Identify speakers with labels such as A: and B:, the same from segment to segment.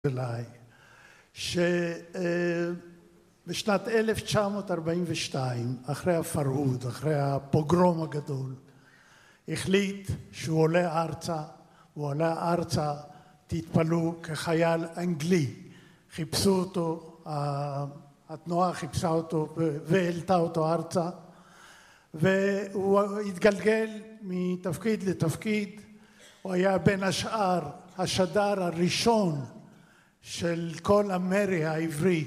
A: אליי, שבשנת 1942, אחרי הפרהוד, אחרי הפוגרום הגדול, החליט שהוא עולה ארצה, הוא עולה ארצה, תתפלאו, כחייל אנגלי, חיפשו אותו, התנועה חיפשה אותו והעלתה אותו ארצה, והוא התגלגל מתפקיד לתפקיד, הוא היה בין השאר השדר הראשון של כל המרי העברי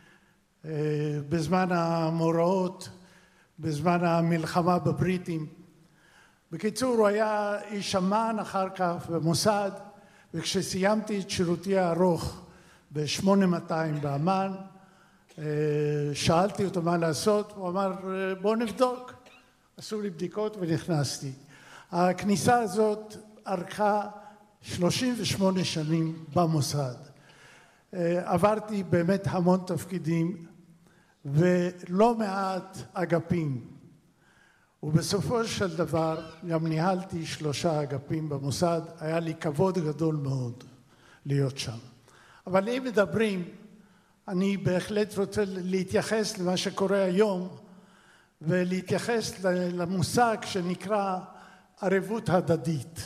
A: בזמן המאורעות, בזמן המלחמה בבריטים. בקיצור, הוא היה איש אמן אחר כך במוסד, וכשסיימתי את שירותי הארוך ב-8200 באמן, שאלתי אותו מה לעשות, הוא אמר בוא נבדוק. עשו לי בדיקות ונכנסתי. הכניסה הזאת ארכה 38 שנים במוסד. עברתי באמת המון תפקידים ולא מעט אגפים, ובסופו של דבר גם ניהלתי 3 אגפים במוסד. היה לי כבוד גדול מאוד להיות שם. אבל אם מדברים, אני בהחלט רוצה להתייחס למה שקורה היום ולהתייחס למושג שנקרא ערבות הדדית.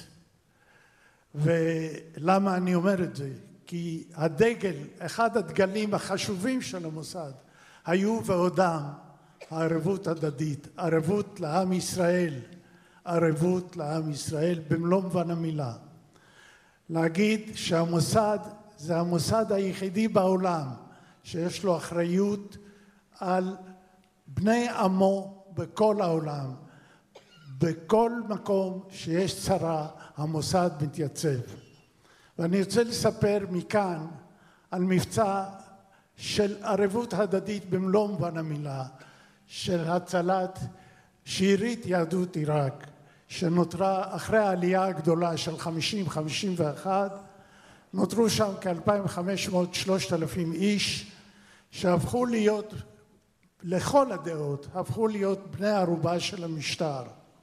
A: ולמה אני אומר את זה? כי הדגל, אחד הדגלים החשובים של המוסד, היו ועודם הערבות הדדית, ערבות לעם ישראל, ערבות לעם ישראל במלוא מובן המילה. להגיד שהמוסד זה המוסד היחידי בעולם שיש לו אחריות על בני עמו בכל העולם. בכל מקום שיש צרה, המוסד מתייצב. ואני רוצה לספר מכאן על מבצע של ערבות הדדית במלוא מובן המילה, של הצלת שארית יהדות עיראק, שנותרה אחרי העלייה הגדולה של 50-51, נותרו שם כ-2,500-3,000 איש, שהפכו להיות, לכל הדעות, הפכו להיות בני ערובה של המשטר.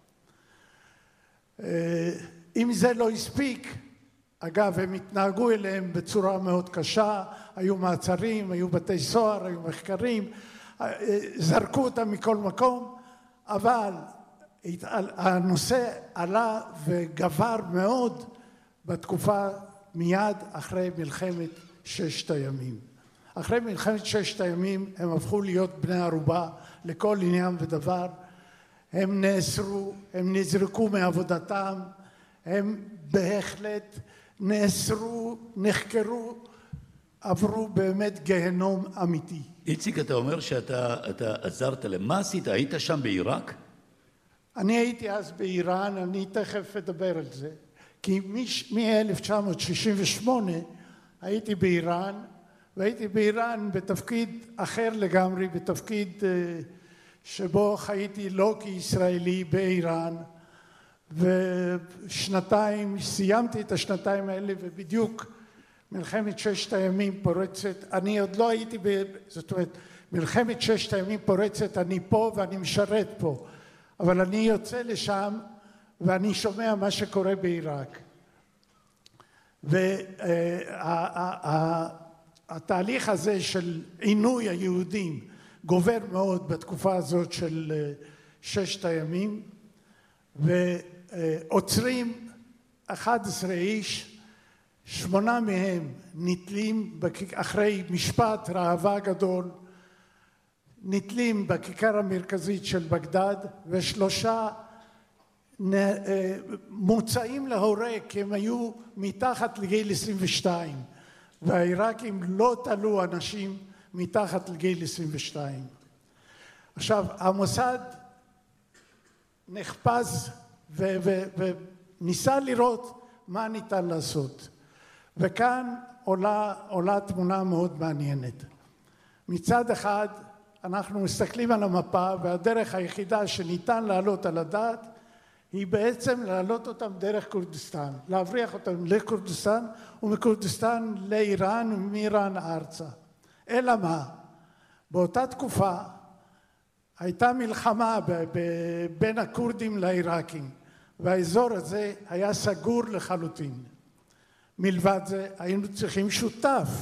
A: אם זה לא הספיק, אגב, הם התנהגו אליהם בצורה מאוד קשה, היו מעצרים, היו בתי סוהר, היו מחקרים, זרקו אותם מכל מקום, אבל הנושא עלה וגבר מאוד בתקופה מיד אחרי מלחמת 6 הימים. אחרי מלחמת 6 הימים הם הפכו להיות בני ערובה לכל עניין ודבר, הם נאסרו, הם נזרקו מעבודתם, הם בהחלט נאסרו, נחקרו, עברו באמת גיהנום אמיתי.
B: איציק, אתה אומר שאתה עזרת להם. מה עשית? היית שם בעיראק?
A: אני הייתי אז באיראן, אני תכף אדבר על זה. כי מ-1968 הייתי באיראן, והייתי באיראן בתפקיד אחר לגמרי, בתפקיד שבו חייתי לא כישראלי באיראן, ושנתיים, סיימתי את השנתיים האלה, ובדיוק מלחמת 6 הימים פורצת, אני עוד לא הייתי, זאת אומרת, מלחמת 6 הימים פורצת, אני פה ואני משרת פה, אבל אני יוצא לשם ואני שומע מה שקורה בעיראק. והתהליך הזה של עינוי היהודים גובר מאוד בתקופה הזאת של 6 הימים, ועוצרים 11 איש, 8 מהם נתלים אחרי משפט ראווה גדול, נתלים בכיכר המרכזית של בגדד, ו3 מוצאים להורג כי הם היו מתחת לגיל 22, והעיראקים לא תלו אנשים מתחת לגיל 22. עכשיו, המוסד נחפז וניסה לראות מה ניתן לעשות. וכאן עולה תמונה מאוד מעניינת. מצד אחד, אנחנו מסתכלים על המפה, והדרך היחידה שניתן לעלות על הדעת, היא בעצם לעלות אותם דרך כורדיסטן, להבריח אותם לכורדיסטן, ומכורדיסטן לאיראן, ומאיראן ארצה. אלא מה? באותה תקופה הייתה מלחמה בין הכורדים לעיראקים, והאזור הזה היה סגור לחלוטין. מלבד זה, היינו צריכים שותף.